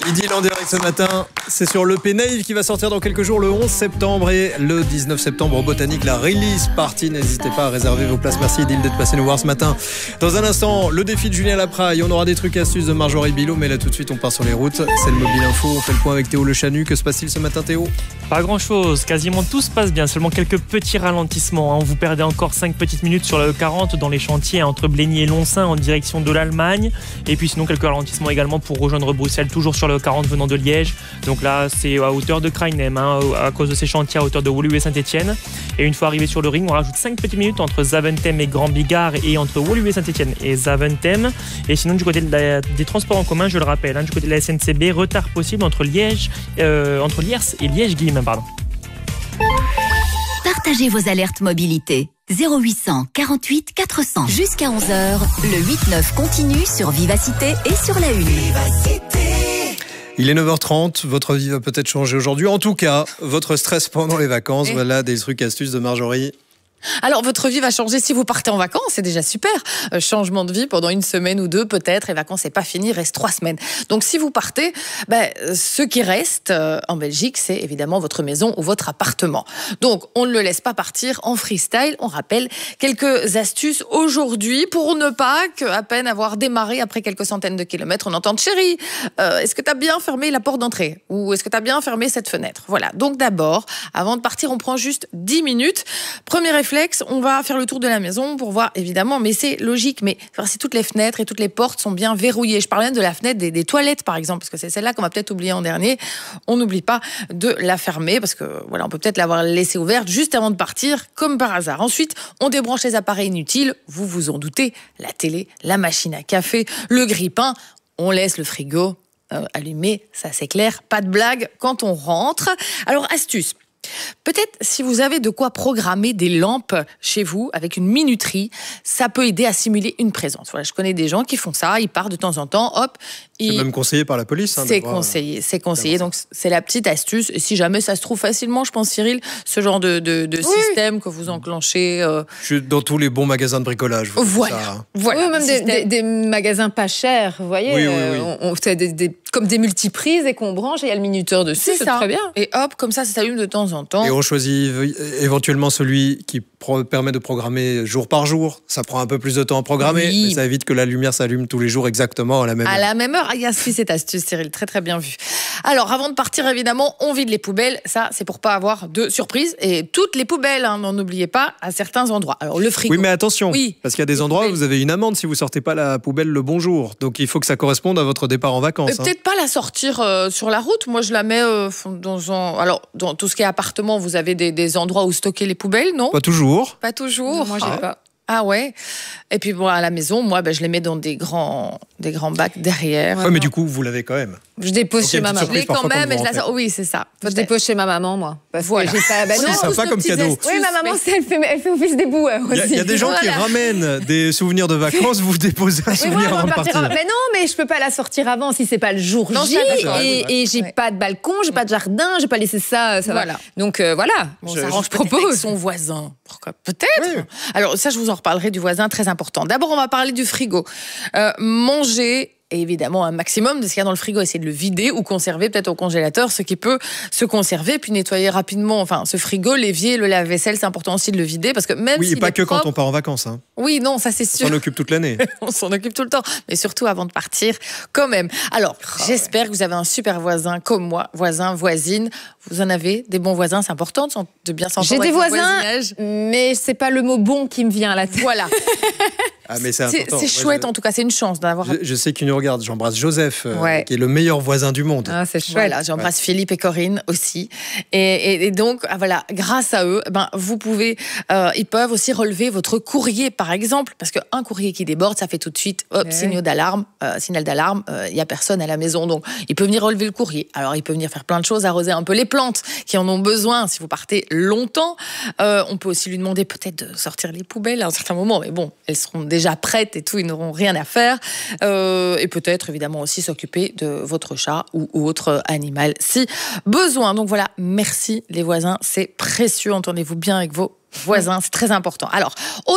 Idylle en direct ce matin, c'est sur l'EP Naïve qui va sortir dans quelques jours le 11 septembre et le 19 septembre au Botanique, la release party. N'hésitez pas à réserver vos places. Merci Idylle d'être passé nous voir ce matin. Dans un instant, le défi de Julien Lapraille. On aura des trucs astuces de Marjorie Bilot, mais là tout de suite on part sur les routes. C'est le Mobile Info. On fait le point avec Théo Le Chanu. Que se passe-t-il ce matin, Théo? Pas grand chose, quasiment tout se passe bien, seulement quelques petits ralentissements. Vous perdez encore 5 petites minutes sur le 40 dans les chantiers entre Blény et Loncin en direction de l'Allemagne. Et puis sinon quelques ralentissements également pour rejoindre Bruxelles, toujours sur le 40 venant de Liège. Donc là c'est à hauteur de Krainem, à cause de ces chantiers à hauteur de Woluwe et Saint-Etienne. Et une fois arrivé sur le ring, on rajoute 5 petites minutes entre Zaventem et Grand Bigard et entre Woluwe et Saint-Etienne et Zaventem. Et sinon du côté des transports en commun, je le rappelle, du côté de la SNCB, retard possible entre Liège, entre Liers et Liège-Guilhem. Partagez vos alertes mobilité. 0800 48 400. Jusqu'à 11h, le 8-9 continue sur Vivacité et sur la Une. Il est 9h30, votre vie va peut-être changer aujourd'hui. En tout cas, votre stress pendant les vacances. Voilà des trucs astuces de Marjorie. Alors, votre vie va changer si vous partez en vacances, c'est déjà super. Changement de vie pendant une semaine ou deux, peut-être. Les vacances, c'est pas fini, il reste 3 semaines. Donc, si vous partez, ce qui reste en Belgique, c'est évidemment votre maison ou votre appartement. Donc, on ne le laisse pas partir en freestyle. On rappelle quelques astuces aujourd'hui pour ne pas, qu'à peine avoir démarré après quelques centaines de kilomètres, on entende « Chérie, est-ce que tu as bien fermé la porte d'entrée ?» ou « Est-ce que tu as bien fermé cette fenêtre ?» Voilà. Donc, d'abord, avant de partir, on prend juste 10 minutes. Premier réflexe, on va faire le tour de la maison pour voir, évidemment, mais c'est logique, mais si toutes les fenêtres et toutes les portes sont bien verrouillées. Je parle même de la fenêtre des toilettes, par exemple, parce que c'est celle-là qu'on va peut-être oublier en dernier. On n'oublie pas de la fermer, parce que voilà, on peut peut-être l'avoir laissée ouverte juste avant de partir, comme par hasard. Ensuite, on débranche les appareils inutiles. Vous vous en doutez, la télé, la machine à café, le grille-pain. On laisse le frigo allumé, ça c'est clair, pas de blague quand on rentre. Alors, astuce. Peut-être si vous avez de quoi programmer des lampes chez vous avec une minuterie, ça peut aider à simuler une présence. Voilà, je connais des gens qui font ça, ils partent de temps en temps, hop. C'est même conseillé par la police. C'est conseillé. Donc c'est la petite astuce. Et si jamais ça se trouve facilement, je pense Cyril, ce genre de système que vous enclenchez. Je suis dans tous les bons magasins de bricolage. Voilà. Oui, même des magasins pas chers, vous voyez. Oui. On fait comme des multiprises et qu'on branche et il y a le minuteur dessus. C'est très bien. Et hop, comme ça s'allume de temps en temps. Et on choisit éventuellement celui qui permet de programmer jour par jour. Ça prend un peu plus de temps à programmer, mais ça évite que la lumière s'allume tous les jours exactement à la même heure. À la même heure, il y a cette astuce, Cyril, très très bien vu. Alors, avant de partir, évidemment, on vide les poubelles. Ça, c'est pour pas avoir de surprise. Et toutes les poubelles, n'en oubliez pas, à certains endroits. Alors, le frigo. Oui, mais attention, parce qu'il y a des endroits où vous avez une amende si vous sortez pas la poubelle le bon jour. Donc, il faut que ça corresponde à votre départ en vacances. Peut-être pas la sortir sur la route. Moi, je la mets dans tout ce qui est appartement, vous avez des endroits où stocker les poubelles, non? Pas toujours. Pas toujours. Moi, j'ai pas. Ah ouais. Et puis bon, à la maison, moi, je les mets dans des grands bacs derrière. Ouais, mais du coup, vous l'avez quand même. Je dépose chez ma maman. Je l'ai quand même et je la sors. Oui, c'est ça. Je dépose chez ma maman, moi. Parce que j'ai pas. C'est sympa comme cadeau. Oui, ma maman, elle fait office des boueurs aussi. Il y a des gens qui ramènent des souvenirs de vacances, vous déposez un souvenir avant de partir. Mais non, mais je peux pas la sortir avant si c'est pas le jour J. Et j'ai pas de balcon, j'ai pas de jardin, j'ai pas laissé ça. Voilà. Donc voilà. Bon, ça range propose avec son voisin. Pourquoi? Peut-être. Oui. Alors ça, je vous en reparlerai du voisin, très important. D'abord, on va parler du frigo. Manger. Et évidemment, un maximum de ce qu'il y a dans le frigo, essayer de le vider ou conserver peut-être au congélateur, ce qui peut se conserver, puis nettoyer rapidement. Enfin, ce frigo, l'évier, le lave-vaisselle, c'est important aussi de le vider parce que même et pas que quand on part en vacances. Oui, non, ça c'est sûr. On s'en occupe toute l'année. On s'en occupe tout le temps, mais surtout avant de partir, quand même. Alors, j'espère que vous avez un super voisin comme moi, voisine. Vous en avez des bons voisins, c'est important de bien s'entendre. J'ai des voisins, mais c'est pas le mot bon qui me vient à la tête. Voilà. Ah, mais c'est important. C'est chouette, en tout cas, c'est une chance d'avoir. Je sais qu'il nous regarde. J'embrasse Joseph, qui est le meilleur voisin du monde. Ah, c'est chouette. Voilà, j'embrasse Philippe et Corinne aussi. Et donc, voilà, grâce à eux, vous pouvez, ils peuvent aussi relever votre courrier, par exemple, parce qu'un courrier qui déborde, ça fait tout de suite signal d'alarme. Il y a personne à la maison, donc il peut venir relever le courrier. Alors, il peut venir faire plein de choses, arroser un peu les plantes qui en ont besoin si vous partez longtemps. On peut aussi lui demander peut-être de sortir les poubelles à un certain moment, mais bon, elles seront déjà prêtes et tout, ils n'auront rien à faire. Et peut-être évidemment aussi s'occuper de votre chat ou autre animal si besoin. Donc voilà, merci les voisins, c'est précieux, entendez-vous bien avec vos voisins, c'est très important. Alors,